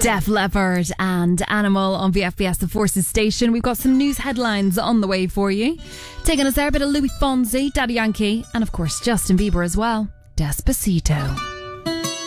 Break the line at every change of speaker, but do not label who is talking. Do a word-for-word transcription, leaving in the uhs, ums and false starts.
Def Leppard and Animal on V F B S The Forces station. We've got some news headlines on the way for you. Taking us there, a bit of Louis Fonsi, Daddy Yankee, and of course Justin Bieber as well. Despacito.